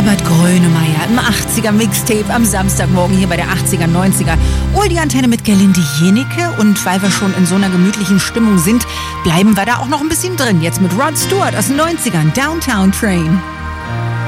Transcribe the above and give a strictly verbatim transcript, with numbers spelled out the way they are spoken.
Herbert Grönemeyer im achtziger Mixtape am Samstagmorgen hier bei der achtziger, neunziger. Hol die Antenne mit Gerlinde Jenecke und weil wir schon in so einer gemütlichen Stimmung sind, bleiben wir da auch noch ein bisschen drin. Jetzt mit Rod Stewart aus den neunzigern, Downtown Train.